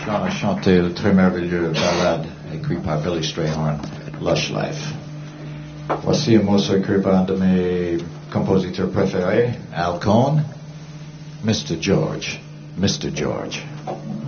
qu'on a chanté le très merveilleux ballade écrit par Billy Strayhorn, Lush Life. Voici un morceau écrit par un de mes compositeurs préférés, Al Cohn, Mr. George. Mr. George.